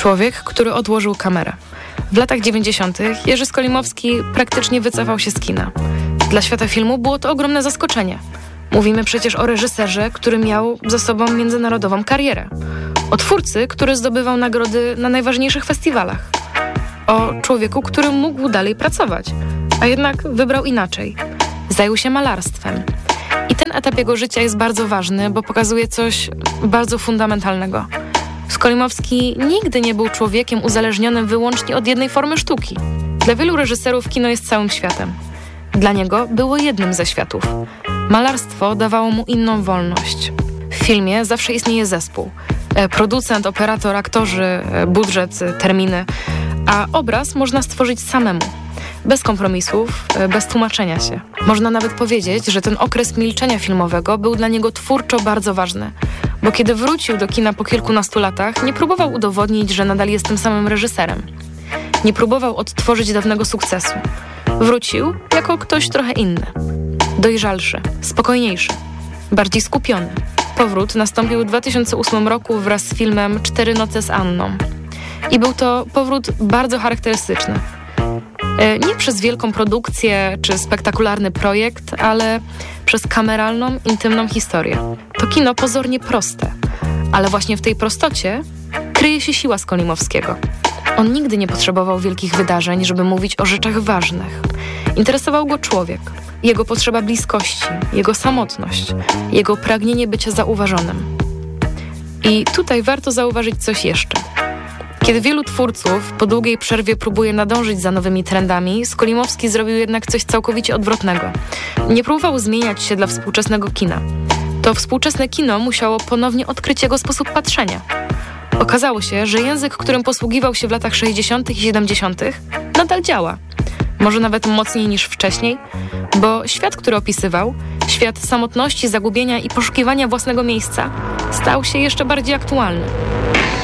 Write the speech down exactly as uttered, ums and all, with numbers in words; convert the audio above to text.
Człowiek, który odłożył kamerę. W latach dziewięćdziesiątych Jerzy Skolimowski praktycznie wycofał się z kina. Dla świata filmu było to ogromne zaskoczenie. Mówimy przecież o reżyserze, który miał za sobą międzynarodową karierę. O twórcy, który zdobywał nagrody na najważniejszych festiwalach. O człowieku, który mógł dalej pracować, a jednak wybrał inaczej. Zajął się malarstwem. I ten etap jego życia jest bardzo ważny, bo pokazuje coś bardzo fundamentalnego. Skolimowski nigdy nie był człowiekiem uzależnionym wyłącznie od jednej formy sztuki. Dla wielu reżyserów kino jest całym światem. Dla niego było jednym ze światów. Malarstwo dawało mu inną wolność. W filmie zawsze istnieje zespół. Producent, operator, aktorzy, budżet, terminy. A obraz można stworzyć samemu. Bez kompromisów, bez tłumaczenia się. Można nawet powiedzieć, że ten okres milczenia filmowego był dla niego twórczo bardzo ważny. Bo kiedy wrócił do kina po kilkunastu latach, nie próbował udowodnić, że nadal jest tym samym reżyserem. Nie próbował odtworzyć dawnego sukcesu. Wrócił jako ktoś trochę inny. Dojrzalszy, spokojniejszy, bardziej skupiony. Powrót nastąpił w dwa tysiące ósmym roku wraz z filmem Cztery noce z Anną. I był to powrót bardzo charakterystyczny. Nie przez wielką produkcję czy spektakularny projekt, ale przez kameralną, intymną historię. To kino pozornie proste, ale właśnie w tej prostocie kryje się siła Skolimowskiego. On nigdy nie potrzebował wielkich wydarzeń, żeby mówić o rzeczach ważnych. Interesował go człowiek, jego potrzeba bliskości, jego samotność, jego pragnienie bycia zauważonym. I tutaj warto zauważyć coś jeszcze. Kiedy wielu twórców po długiej przerwie próbuje nadążyć za nowymi trendami, Skolimowski zrobił jednak coś całkowicie odwrotnego. Nie próbował zmieniać się dla współczesnego kina. To współczesne kino musiało ponownie odkryć jego sposób patrzenia. Okazało się, że język, którym posługiwał się w latach sześćdziesiątych i siedemdziesiątych nadal działa. Może nawet mocniej niż wcześniej, bo świat, który opisywał, świat samotności, zagubienia i poszukiwania własnego miejsca, stał się jeszcze bardziej aktualny.